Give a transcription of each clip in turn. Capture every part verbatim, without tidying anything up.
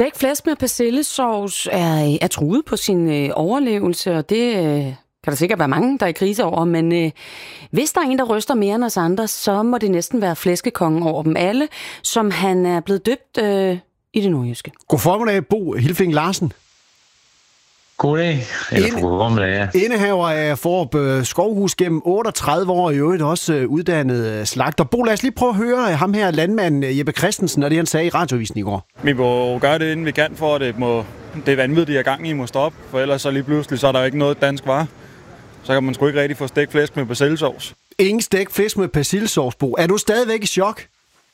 Stegt flæsk med persillesauce er, er truet på sin øh, overlevelse, og det øh, kan der sikkert være mange, der er i krise over, men øh, hvis der er en, der ryster mere end os andre, så må det næsten være flæskekongen over dem alle, som han er blevet døbt øh, i det nordjyske. God formiddag, Bo Hilfing Larsen. Goddag. Eller Inde, god formiddag, ja. Indehaver af Fårup Skovhus gennem otteogtredive år, i øvrigt også uddannet slagter. Bo, lad os lige prøve at høre ham her, landmanden Jeppe Christensen, og det han sagde i radiovisen i går. Vi må gøre det, inden vi kan, for at det, må, det vanvid, de er gang i, må stoppe. For ellers så lige pludselig, så er der ikke noget dansk varer. Så kan man sgu ikke rigtig få stegt flæsk med persillesauce. Ingen stegt flæsk med persillesauce, Bo. Er du stadigvæk i chok?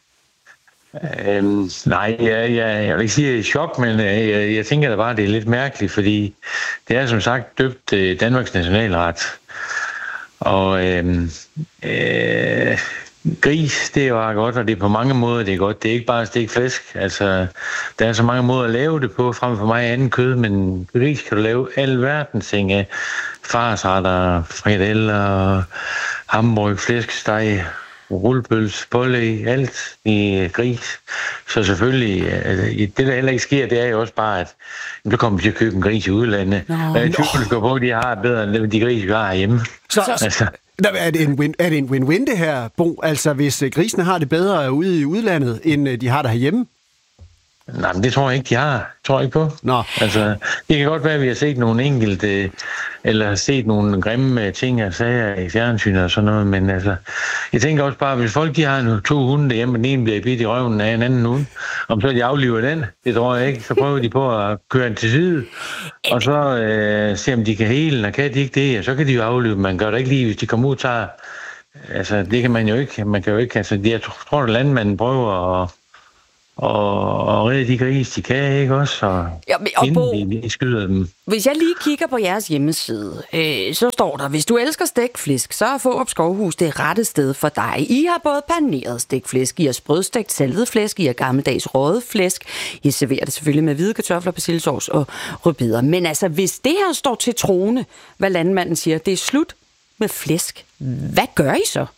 Øhm, nej, jeg, jeg, jeg vil ikke sige, at jeg er i chok, men jeg, jeg, jeg tænker da bare, at det er lidt mærkeligt, fordi det er som sagt døbt øh, Danmarks nationalret. Og øhm, øh, gris, det er jo godt, og det er på mange måder, det er godt. Det er ikke bare stegt flæsk. Altså, der er så mange måder at lave det på, frem for mig anden kød, men gris kan du lave alverdens ting af. Farsretter, frikadeller, hamburg, flæskesteg, rullepølse, pålæg, alt i gris. Så selvfølgelig, det der heller ikke sker, det er jo også bare, at nu kommer vi til at købe en gris i udlandet. Nå, jeg er tvivl på, at de har bedre end de gris, vi har hjemme. Så, altså. er, det en win, er det en win-win det her, Bo? Altså hvis grisene har det bedre ude i udlandet, end de har der herhjemme? Nej, men det tror jeg ikke, de har. Det tror jeg ikke på. Nå. Altså, det kan godt være, at vi har set nogle enkelte, eller set nogle grimme ting og sager i fjernsynet og sådan noget, men altså, jeg tænker også bare, hvis folk de har nu to hunde derhjemme, og den ene bliver bidt i røven af en anden hund, om så de afliver den, det tror jeg ikke, så prøver de på at køre den til side, og så øh, se om de kan hele, og kan de ikke det, og så kan de jo aflive dem. Man gør det ikke lige, hvis de kommer ud og tager, altså, det kan man jo ikke, man kan jo ikke, altså, jeg tror, at landmanden prøver at Og, og redde de gris, de kan, ikke også? Og, ja, men, og Bo, de, de skyder dem. Hvis jeg lige kigger på jeres hjemmeside, øh, så står der, hvis du elsker stegt flæsk, så er Fårup Skovhus det rette sted for dig. I har både paneret stegt flæsk, I har sprødstegt saltet flæsk, I har gammeldags røget flæsk. I serverer det selvfølgelig med hvide kartofler, persillesauce og rødbeder. Men altså, hvis det her står til trone, hvad landmanden siger, det er slut med flæsk, hvad gør I så?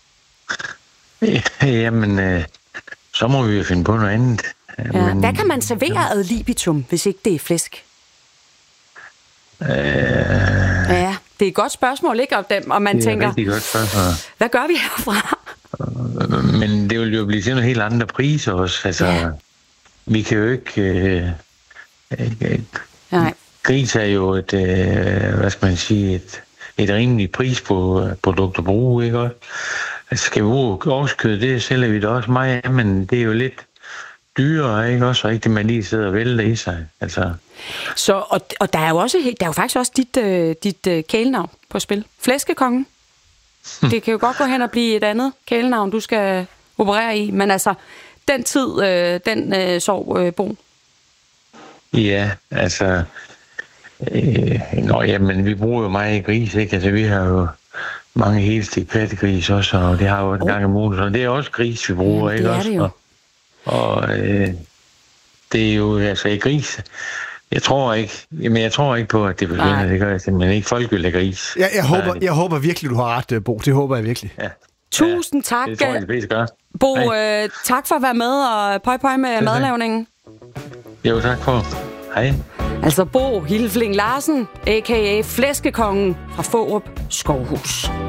Jamen... Øh Så må vi jo finde på noget andet. Ja, men, hvad kan man servere ad libitum, hvis ikke det er flæsk? Øh, ja, det er et godt spørgsmål, ikke? Og, dem, og man det er tænker, rigtig godt spørgsmål. Hvad gør vi herfra? Men det vil jo blive til nogle helt andre priser også. Altså, ja. Vi kan jo ikke... Øh, øh, Nej. Gris er jo et, øh, hvad skal man sige, et, et rimeligt pris på produkt at bruge, ikke også? Altså, skal vi bruge årskød, det sælger vi da også meget af, men det er jo lidt dyrere, ikke også? Og ikke det, man lige sidder og vælter i sig. Altså. Så, og, og der er jo også, der er jo faktisk også dit, øh, dit øh, kælenavn på spil. Flæskekongen. Hm. Det kan jo godt gå hen og blive et andet kælenavn, du skal operere i. Men altså, den tid, øh, den øh, sov øh, Bo. Ja, altså... Øh, nå, jamen, vi bruger jo meget gris, ikke? Altså, vi har jo mange helstegt pattegris også, og det har jo en oh. gang om ugen, så det er også gris, vi bruger, ja, ikke også? Det er det jo. Og, og øh, det er jo, altså, i gris, jeg tror ikke, jamen, jeg tror ikke på, at det forsvinder, det gør jeg simpelthen ikke. Folk vil have gris. Ja, jeg, håber, jeg håber virkelig, du har ret, Bo. Det håber jeg virkelig. Ja. Tusind tak. Det tror jeg, det bedst gør. Bo, øh, tak for at være med, og pøj pøj med madlavningen. Jo, tak for. Hej. Altså Bo Hilfling Larsen, a k a. Flæskekongen fra Fårup Skovhus.